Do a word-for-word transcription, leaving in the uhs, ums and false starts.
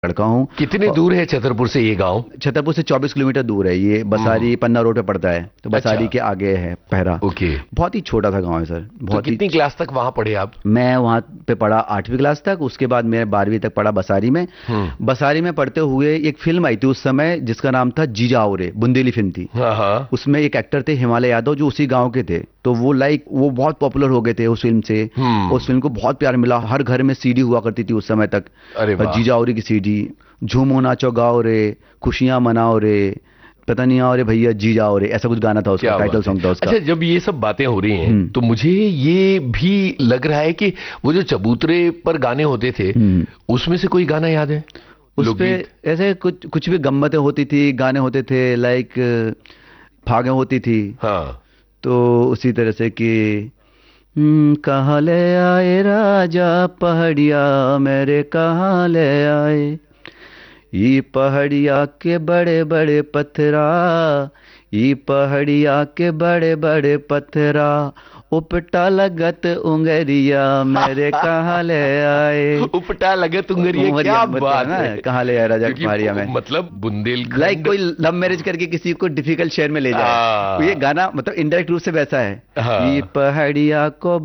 लड़का हूँ। कितने दूर है छतरपुर से ये गांव? छतरपुर से चौबीस किलोमीटर दूर है ये। बसारी पन्ना रोड पे पड़ता है, तो बसारी अच्छा। के आगे है पहरा। ओके। बहुत ही छोटा सा गांव है सर, तो बहुत ही। कितनी क्लास तक वहां पढ़े आप? मैं वहां पे पढ़ा आठवीं क्लास तक, उसके बाद मैं बारहवीं तक पढ़ा बसारी में। हम्म। बसारी में पढ़ते हुए एक फिल्म आई थी उस समय जिसका नाम था जी जाओ रे, बुंदेली फिल्म थी। हाँ हाँ। उसमें एक एक्टर थे हिमालय यादव जो उसी गांव के थे, तो वो लाइक वो बहुत पॉपुलर हो गए थे उस फिल्म से। हम्म। उस फिल्म को बहुत प्यार मिला, हर घर में सीडी हुआ करती थी उस समय तक। अरे वाह। जी जाओ रे की सीडी, झूमो नाचो गाओ रे, खुशियां मनाओ रे, पता नहीं आओ रे भैया जी जाओ रे, ऐसा कुछ गाना था उसका, क्या टाइटल बात है। सॉन्ग था उसका। अच्छा, जब ये सब बातें हो रही हैं हम्म। तो मुझे ये भी लग रहा है कि वो जो चबूतरे पर गाने होते थे हम्म। उसमें से कोई गाना याद है? उस पे लोकगीत? ऐसे कुछ कुछ भी गम्मतें होती थी, गाने होते थे, लाइक फागे होती थी। हाँ। तो उसी तरह से कि हम्म, कहाँ ले आए राजा पहाड़िया मेरे, कहाँ ले आए, ये पहाड़िया के बड़े बड़े पत्थरा, ये पहाड़िया के बड़े बड़े पत्थरा, उपटा लगत उंगरिया मेरे, कहाँ ले आए। उपटा लगत उंगरिया, उंगरिया क्या मतलब बात ना, है। कहाँ ले आया राजा क्योंकि पहाड़िया में, मतलब बुंदेलखंड लाइक कोई लव मैरिज करके किसी को डिफिकल्ट शहर में ले जाए, तो ये हाँ। गाना मतलब इनडायरेक्ट रूप से वैसा है। ये हाँ। पहाड़िया को